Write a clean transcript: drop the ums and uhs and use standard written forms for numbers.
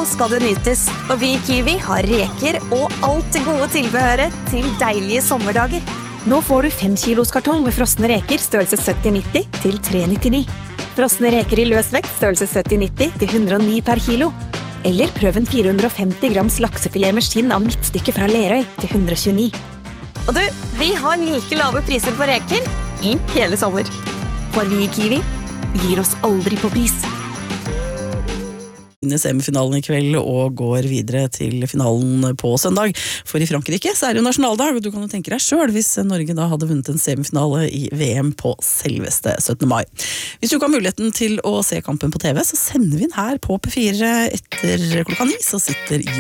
skal det nytes, og vi i Kiwi har reker og alt det gode tilbehøret til deilige sommerdager. Nå får du 5 kilos kartong med frosne reker størrelse 70-90 til 3,99. Frosne reker i løsvekt størrelse 70-90 til 109 per kilo. Eller prøv en 450 grams laksefilet med skinn av midtstykke fra Lerøy til 129. Og du, vi har like lave priser på reker i hele sommer. For vi i Kiwi gir oss aldri på pris. Semifinalen i kveld og går videre til finalen på søndag. For i Frankrike så det jo nasjonaldag, og du kan jo tenke deg selv hvis Norge da hadde vunnet en semifinale i VM på selveste 17. mai. Hvis du ikke har muligheten til å se kampen på TV, så sender vi den her på P4 etter klokka 9, så sitter